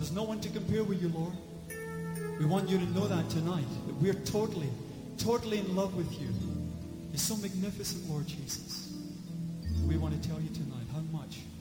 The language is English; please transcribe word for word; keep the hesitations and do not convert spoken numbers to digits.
There's no one to compare with you, Lord. We want you to know that tonight, that we're totally, totally in love with you. You're so magnificent, Lord Jesus. We want to tell you tonight how much